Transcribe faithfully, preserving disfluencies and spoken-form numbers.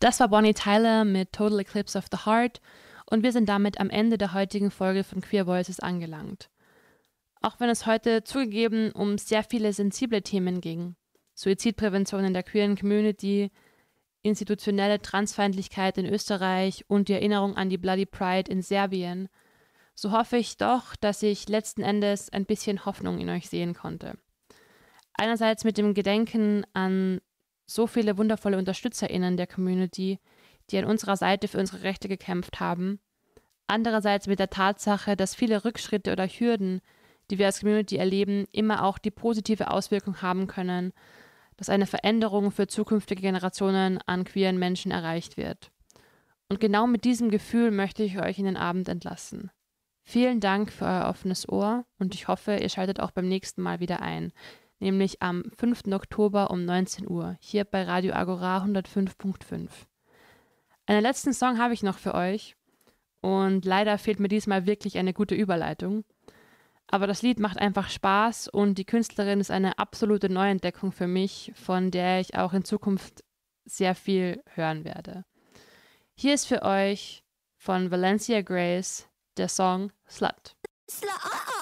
Das war Bonnie Tyler mit Total Eclipse of the Heart und wir sind damit am Ende der heutigen Folge von Queer Voices angelangt. Auch wenn es heute zugegeben um sehr viele sensible Themen ging, Suizidprävention in der queeren Community, institutionelle Transfeindlichkeit in Österreich und die Erinnerung an die Bloody Pride in Serbien, so hoffe ich doch, dass ich letzten Endes ein bisschen Hoffnung in euch sehen konnte. Einerseits mit dem Gedenken an so viele wundervolle UnterstützerInnen der Community, die an unserer Seite für unsere Rechte gekämpft haben. Andererseits mit der Tatsache, dass viele Rückschritte oder Hürden, die wir als Community erleben, immer auch die positive Auswirkung haben können, dass eine Veränderung für zukünftige Generationen an queeren Menschen erreicht wird. Und genau mit diesem Gefühl möchte ich euch in den Abend entlassen. Vielen Dank für euer offenes Ohr und ich hoffe, ihr schaltet auch beim nächsten Mal wieder ein, nämlich am fünften Oktober um neunzehn Uhr, hier bei Radio Agora hundertfünf Komma fünf. Einen letzten Song habe ich noch für euch und leider fehlt mir diesmal wirklich eine gute Überleitung. Aber das Lied macht einfach Spaß und die Künstlerin ist eine absolute Neuentdeckung für mich, von der ich auch in Zukunft sehr viel hören werde. Hier ist für euch von Valencia Grace der Song Slut. Slut.